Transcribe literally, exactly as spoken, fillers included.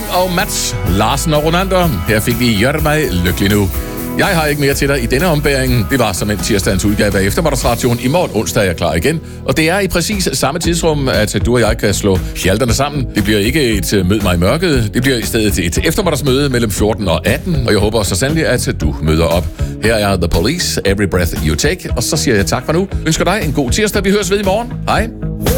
og Mats, Larsen og Ronander. Her fik vi Gør mig lykkelig nu. Jeg har ikke mere til dig i denne ombæring. Det var som en tirsdagens udgave af Eftermiddagsradioen. I morgen onsdag er jeg klar igen. Og det er i præcis samme tidsrum, at du og jeg kan slå pjalterne sammen. Det bliver ikke et mød mig i mørket. Det bliver i stedet et eftermiddagsmøde mellem fjorten og atten. Og jeg håber så sandelig, at du møder op. Her er The Police, Every Breath You Take. Og så siger jeg tak for nu. Ønsker dig en god tirsdag. Vi høres ved i morgen. Hej.